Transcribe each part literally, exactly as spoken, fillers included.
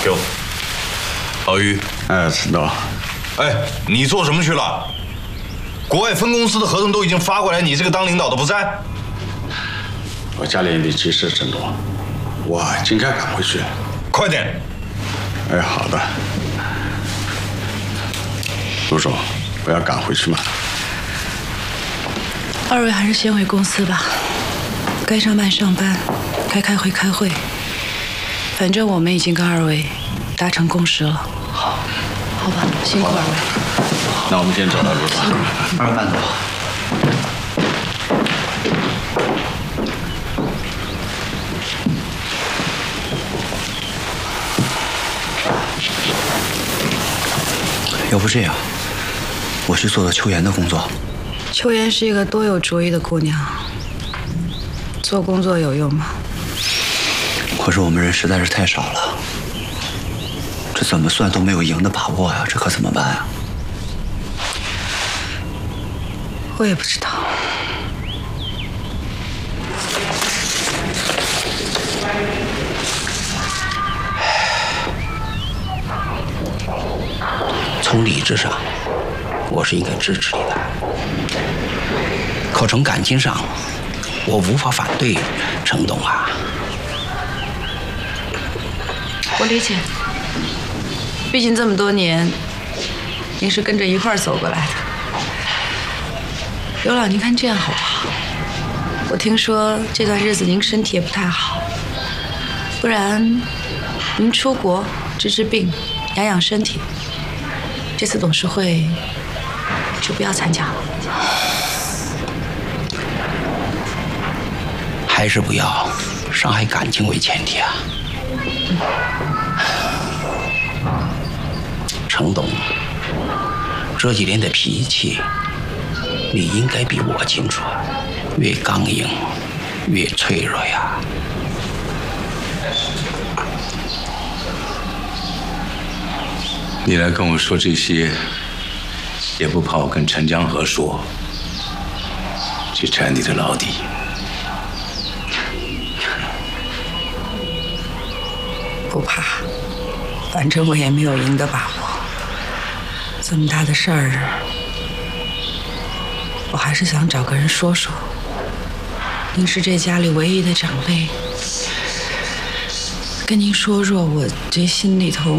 Q， 老于， 哎，陈导， 哎，你做什么去了？国外分公司的合同都已经发过来，你这个当领导的不在？ 我家里人的急事，陈总，我应该赶回去。 快点！ 哎，好的。陆总，我要赶回去吗？ 二位还是先回公司吧，该上班上班，该开会开会。反正我们已经跟二位达成共识了。 好， 好吧，辛苦二位。 那我们先走了，陆总。 二位慢走。要不这样，我去做做秋妍的工作。 秋妍是一个多有主意的姑娘，做工作有用吗？ 可是我们人实在是太少了，这怎么算都没有赢的把握呀，这可怎么办呀？ 我也不知道。 从理智上，我是应该支持你的，可从感情上，我无法反对程东啊。 我理解，毕竟这么多年，您是跟着一块儿走过来的。刘老，您看这样好不好？我听说这段日子您身体也不太好，不然您出国治治病，养养身体。这次董事会就不要参加了。 还是不要伤害感情为前提啊。程董这几年的脾气，你应该比我清楚，越刚硬越脆弱呀。 你来跟我说这些，也不怕我跟陈江河说，去铲你的老底。 不怕，反正我也没有赢的把握。这么大的事儿，我还是想找个人说说。您是这家里唯一的长辈，跟您说说，我这心里头。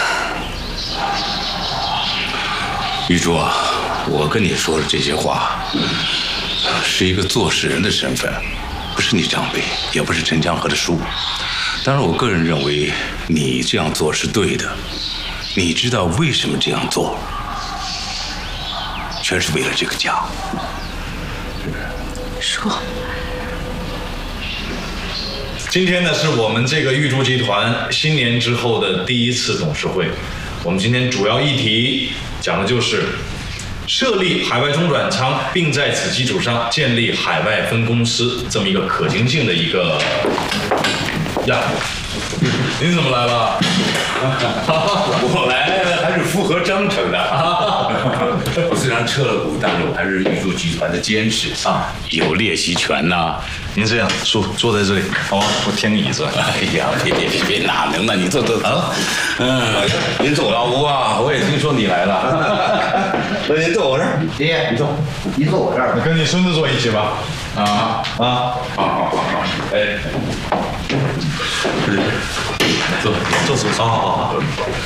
玉珠啊，我跟你说的这些话，是一个做事人的身份，不是你长辈，也不是陈江河的叔。当然，我个人认为你这样做是对的。你知道为什么这样做？全是为了这个家。 叔， 今天呢，是我们这个玉珠集团新年之后的第一次董事会。我们今天主要议题讲的就是设立海外中转仓，并在此基础上建立海外分公司这么一个可行性的一个呀。您怎么来了？ 我来还是符合章程的。我虽然撤了股，但是我还是玉珠集团的监事啊，有列席权呐。 您这样，叔坐在这里，好吗？我添个椅子。 哎呀，别别别别，哪能呢？你坐坐啊。嗯，您坐老吴啊，我也听说你来了。那您坐我这儿。 爷爷，你坐，你坐我这儿。 你跟你孙子坐一起吧。啊啊，好好好好，哎，坐坐坐，好好好好。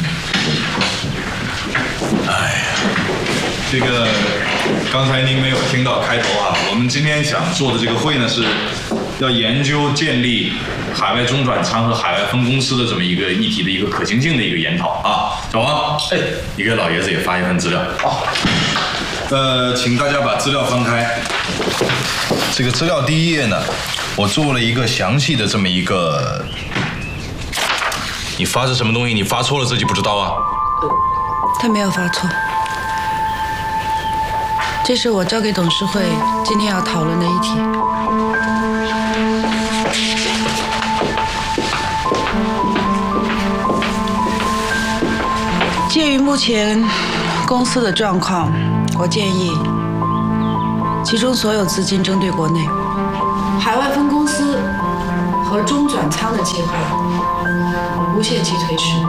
哎呀，这个刚才您没有听到开头啊，我们今天想做的这个会呢，是要研究建立海外中转仓和海外分公司的这么一个议题的一个可行性的一个研讨啊。小王，哎，你给老爷子也发一份资料。好。呃，请大家把资料翻开。这个资料第一页呢，我做了一个详细的这么一个。你发是什么东西？你发错了自己不知道啊？ 他没有发错，这是我交给董事会今天要讨论的议题。鉴于目前公司的状况，我建议集中所有资金针对国内海外分公司和中转仓的计划， 无限期推迟，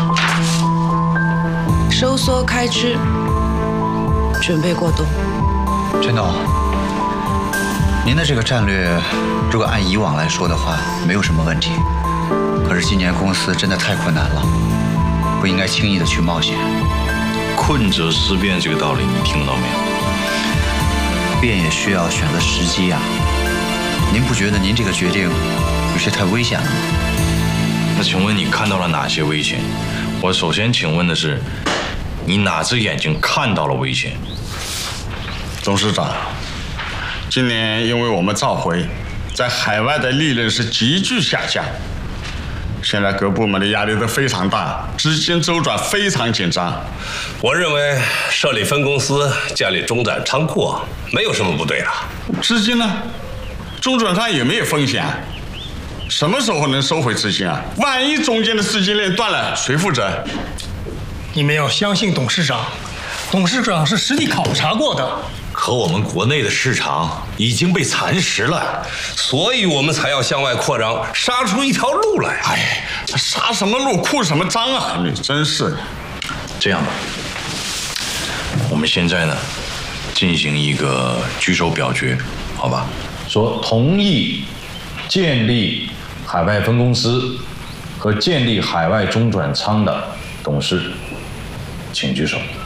收缩开支，准备过冬。 陈董，您的这个战略，如果按以往来说的话，没有什么问题。可是今年公司真的太困难了，不应该轻易的去冒险。 困则思变这个道理，你听到没有？ 变也需要选择时机啊。您不觉得您这个决定有些太危险了吗？ 那请问你看到了哪些危险？我首先请问的是，你哪只眼睛看到了危险？ 董事长，今年因为我们召回，在海外的利润是急剧下降，现在各部门的压力都非常大，资金周转非常紧张。 我认为设立分公司、建立中转仓库没有什么不对的。 资金呢？中转仓也没有风险，什么时候能收回资金啊？万一中间的资金链断了，谁负责？ 你们要相信董事长，董事长是实地考察过的。 可我们国内的市场已经被蚕食了， 所以我们才要向外扩张，杀出一条路来。 哎，杀什么路，扩什么张啊！你真是。 这样吧，我们现在呢，进行一个举手表决，好吧？说同意建立海外分公司和建立海外中转仓的董事，请举手。